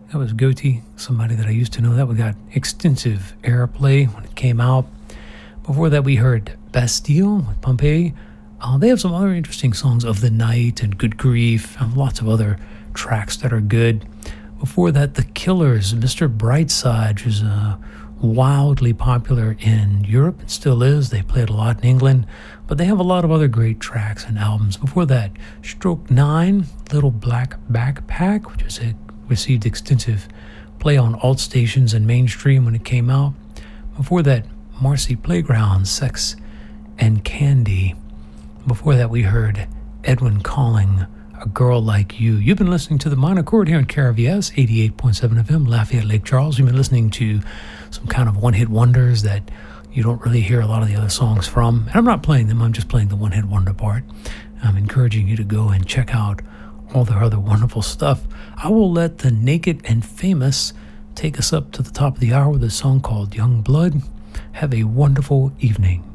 That was Goatee, somebody that I used to know. That we got extensive airplay when it came out. Before that, we heard Bastille with Pompeii. They have some other interesting songs, Of the Night and Good Grief, and lots of other tracks that are good. Before that, The Killers, Mr. Brightside, which is wildly popular in Europe. It still is. They play it a lot in England, but they have a lot of other great tracks and albums. Before that, Stroke 9, Little Black Backpack, which is received extensive play on alt stations and mainstream when it came out. Before that, Marcy Playground, Sex and Candy. Before that, we heard Edwin Calling, A Girl Like You. You've been listening to the Minor Chord here on KRVS 88.7 FM, Lafayette, Lake Charles. You've been listening to some kind of one-hit wonders that you don't really hear a lot of the other songs from. And I'm not playing them, I'm just playing the one-hit wonder part. I'm encouraging you to go and check out all their other wonderful stuff. I will let the Naked and Famous take us up to the top of the hour with a song called Young Blood. Have a wonderful evening.